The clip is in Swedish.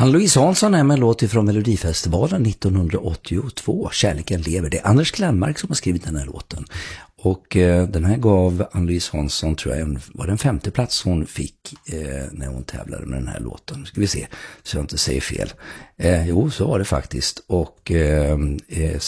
Ann-Louise Hansson är med en låt från Melodifestivalen 1982. Kärleken lever. Det är Anders Klemmark som har skrivit den här låten. Och den här gav Ann-Louise Hansson, tror jag, var den 5:e plats hon fick när hon tävlade med den här låten. Nu ska vi se så jag inte säger fel. Jo, så var det faktiskt. Och